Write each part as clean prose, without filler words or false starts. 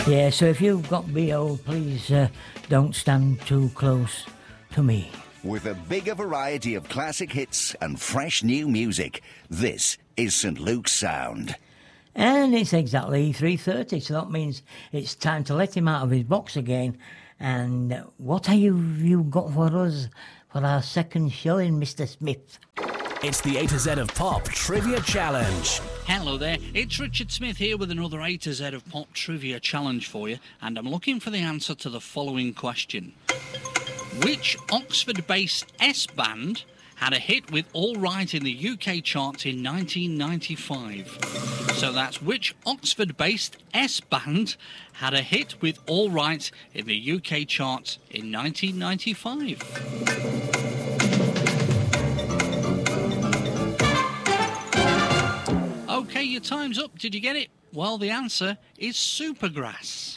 Yeah, so if you've got BO, please don't stand too close to me. With a bigger variety of classic hits and fresh new music, this is St Luke's Sound. And it's exactly 3:30, so that means it's time to let him out of his box again. And what have you got for us for our second showing, Mr. Smith? It's the A to Z of Pop Trivia Challenge. Hello there, it's Richard Smith here with another A to Z of Pop Trivia Challenge for you, and I'm looking for the answer to the following question. Which Oxford-based S-band had a hit with All Right in the UK charts in 1995? So that's which Oxford-based S-band had a hit with All Right in the UK charts in 1995? OK, your time's up. Did you get it? Well, the answer is Supergrass.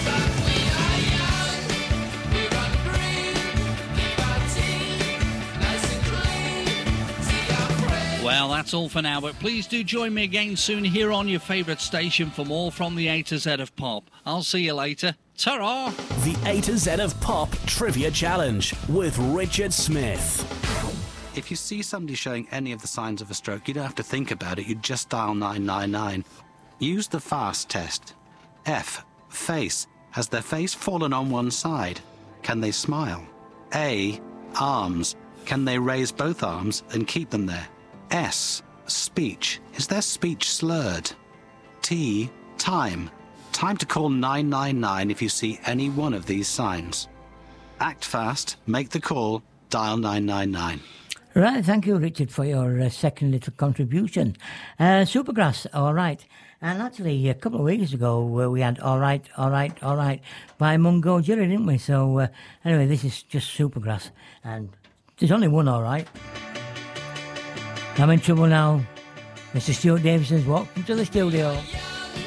Well, that's all for now, but please do join me again soon here on your favourite station for more from the A to Z of Pop. I'll see you later. Ta-ra! The A to Z of Pop Trivia Challenge with Richard Smith. If you see somebody showing any of the signs of a stroke, you don't have to think about it, you just dial 999. Use the FAST test. F. Face. Has their face fallen on one side? Can they smile? A. Arms. Can they raise both arms and keep them there? S. Speech. Is their speech slurred? T. Time. Time to call 999 if you see any one of these signs. Act fast, make the call, dial 999. Right, thank you, Richard, for your second little contribution. Supergrass, all right. And actually, a couple of weeks ago, we had All Right, All Right, All Right by Mungo Jerry, didn't we? So, anyway, this is just Supergrass. And there's only one All Right. I'm in trouble now. Mr. Stuart Davison's walked into the studio.